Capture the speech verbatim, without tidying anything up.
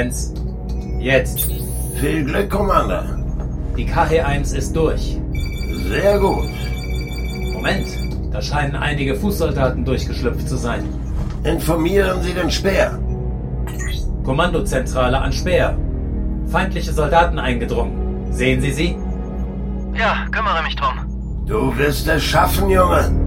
Jetzt. Viel Glück, Commander. Die K H eins ist durch. Sehr gut. Moment, da scheinen einige Fußsoldaten durchgeschlüpft zu sein. Informieren Sie den Speer. Kommandozentrale an Speer. Feindliche Soldaten eingedrungen. Sehen Sie sie? Ja, kümmere mich drum. Du wirst es schaffen, Junge.